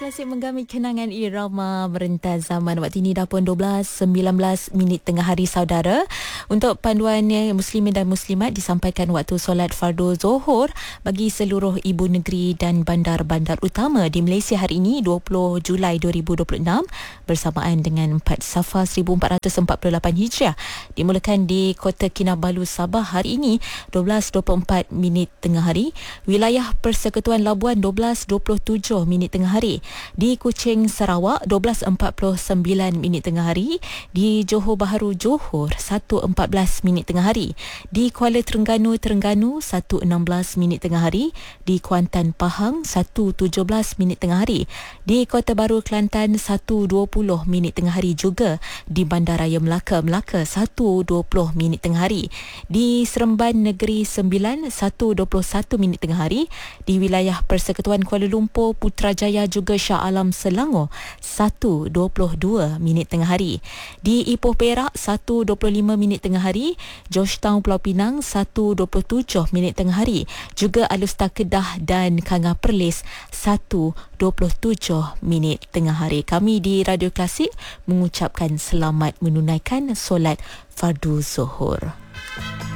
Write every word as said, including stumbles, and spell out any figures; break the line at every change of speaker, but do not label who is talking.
Klasik menggamit kenangan irama merentas zaman. Waktu ini dah pun dua belas sembilan belas minit tengah hari saudara. Untuk panduan muslimin dan muslimat disampaikan waktu solat fardu Zuhur bagi seluruh ibu negeri dan bandar-bandar utama di Malaysia hari ini dua puluh Julai dua ribu dua puluh enam bersamaan dengan empat Safar seribu empat ratus empat puluh lapan Hijriah. Dimulakan di Kota Kinabalu, Sabah hari ini dua belas dua puluh empat minit tengah hari. Wilayah Persekutuan Labuan dua belas dua puluh tujuh minit tengah hari. Di Kuching, Sarawak dua belas empat puluh sembilan minit tengah hari. Di Johor Bahru, Johor satu empat belas minit tengah hari. Di Kuala Terengganu, Terengganu satu enam belas minit tengah hari. Di Kuantan, Pahang satu tujuh belas minit tengah hari. Di Kota Baru, Kelantan satu dua puluh minit tengah hari juga. Di Bandaraya Melaka, Melaka satu dua puluh minit tengah hari. Di Seremban Negeri Sembilan satu dua puluh satu minit tengah hari. Di wilayah Persekutuan Kuala Lumpur, Putrajaya juga Shah Alam, Selangor satu dua puluh dua minit tengah hari. Di Ipoh Perak satu dua puluh lima minit tengah hari. Georgetown Pulau Pinang satu dua puluh tujuh minit tengah hari. Juga Alustar Kedah dan Kangah Perlis satu dua puluh tujuh minit tengah hari. Kami di Radio Klasik mengucapkan selamat menunaikan solat fardu Zuhur.